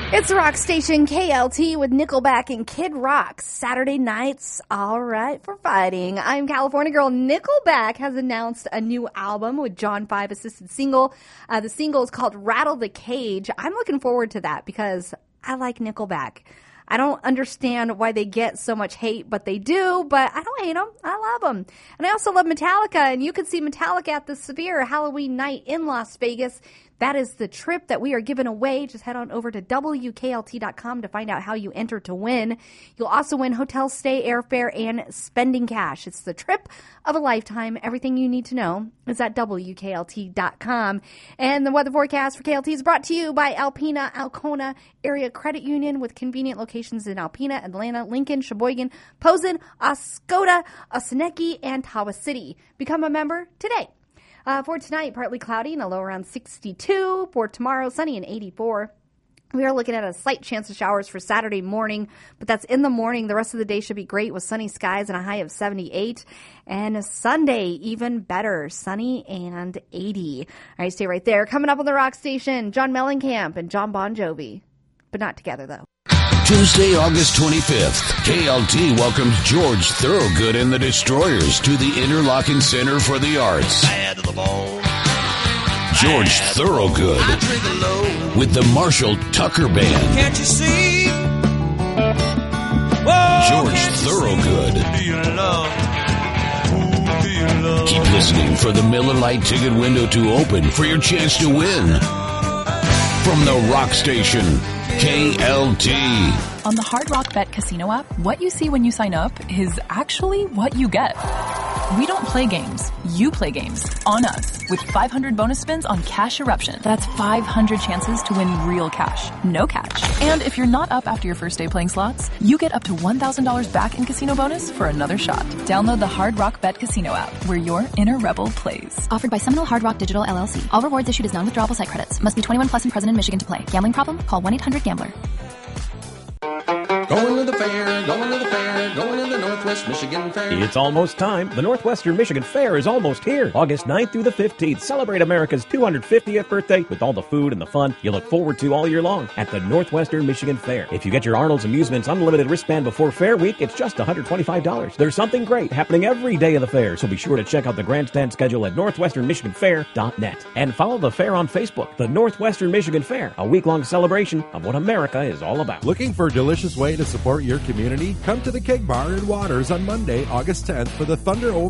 It's the rock station KLT with Nickelback and Kid Rock. Saturday nights, all right for fighting. I'm California Girl. Nickelback has announced a new album with John 5 assisted single. The single is called Rattle the Cage. I'm looking forward to that because I like Nickelback. I don't understand why they get so much hate, but they do. But I don't hate them. I love them. And I also love Metallica. And you can see Metallica at the Sphere Halloween night in Las Vegas. That is the trip that we are giving away. Just head on over to WKLT.com to find out how you enter to win. You'll also win hotel stay, airfare, and spending cash. It's the trip of a lifetime. Everything you need to know is at WKLT.com. And the weather forecast for KLT is brought to you by Alpena Alcona Area Credit Union with convenient locations in Alpena, Atlanta, Lincoln, Sheboygan, Posen, Oscoda, Osaneki, and Tawa City. Become a member today. For tonight, partly cloudy and a low around 62. For tomorrow, sunny and 84. We are looking at a slight chance of showers for Saturday morning, but that's in the morning. The rest of the day should be great with sunny skies and a high of 78. And Sunday, even better, sunny and 80. All right, stay right there. Coming up on the rock station, John Mellencamp and John Bon Jovi, but not together, though. Tuesday, August 25th, KLT welcomes George Thorogood and the Destroyers to the Interlochen Center for the Arts. George Thorogood with the Marshall Tucker Band. Can't you see? George Thorogood. Keep listening for the Miller Lite ticket window to open for your chance to win. From the rock station, KLT. On the Hard Rock Bet Casino app, what you see when you sign up is actually what you get. We don't play games. You play games. On us. With 500 bonus spins on Cash Eruption. That's 500 chances to win real cash. No catch. And if you're not up after your first day playing slots, you get up to $1,000 back in casino bonus for another shot. Download the Hard Rock Bet Casino app, where your inner rebel plays. Offered by Seminole Hard Rock Digital LLC. All rewards issued as non-withdrawable site credits. Must be 21 plus and present in Michigan to play. Gambling problem? Call 1-800-GAMBLER. Going to the fair, going to the fair, going to the Northwest Michigan Fair. It's almost time. The Northwestern Michigan Fair is almost here. August 9th through the 15th. Celebrate America's 250th birthday with all the food and the fun you look forward to all year long at the Northwestern Michigan Fair. If you get your Arnold's Amusements unlimited wristband before Fair Week, it's just $125. There's something great happening every day of the fair, so be sure to check out the grandstand schedule at northwesternmichiganfair.net. And follow the fair on Facebook. The Northwestern Michigan Fair, a week-long celebration of what America is all about. Looking for a delicious way to support your community? Come to the Keg Bar in Waters on Monday, August 10th for the Thunder